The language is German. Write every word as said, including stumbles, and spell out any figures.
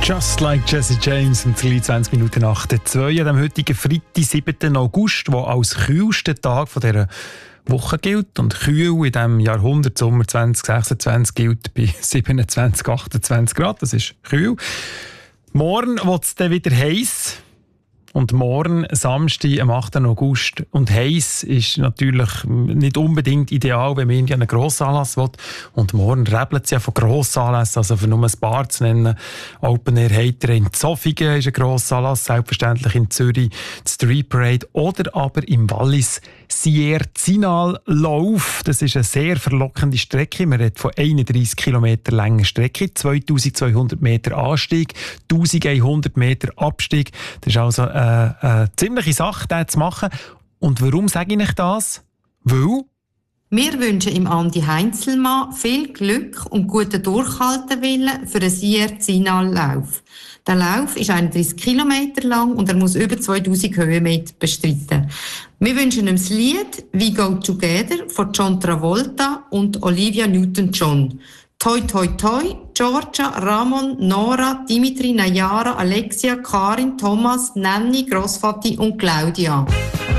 Just like Jesse James um zwanzig Minuten nach der zwei am heutigen Freitag, siebten August, der als kühlster Tag von dieser Woche gilt. Und kühl in diesem Jahrhundert, Sommer zwanzig sechsundzwanzig, gilt bei siebenundzwanzig, achtundzwanzig Grad. Das ist kühl. Morgen wird es dann wieder heiß. Und morgen, Samstag, am achten August. Und heiß ist natürlich nicht unbedingt ideal, wenn man irgendwie einen Grossanlass will. Und morgen rebelt es ja von Grossanlässen, also für nur ein paar zu nennen. Open Air Heiter in Zofingen ist ein Grossanlass, selbstverständlich in Zürich, die Street Parade oder aber im Wallis Sierzinal-Lauf. Das ist eine sehr verlockende Strecke. Man redet von einunddreissig Kilometer langen Strecke, zweitausendzweihundert Meter Anstieg, eintausendeinhundert Meter Abstieg. Das ist also eine, eine ziemliche Sache, das zu machen. Und warum sage ich euch das? Weil wir wünschen ihm Andi Heinzelmann viel Glück und guten Durchhaltewillen für den Sierzinal-Lauf. Der Lauf ist einunddreissig Kilometer lang und er muss über zweitausend Höhenmeter bestreiten. Wir wünschen ihm das Lied «We Go Together» von John Travolta und Olivia Newton-John. Toi, toi, toi, Georgia, Ramon, Nora, Dimitri, Nayara, Alexia, Karin, Thomas, Nanni, Grossvati und Claudia.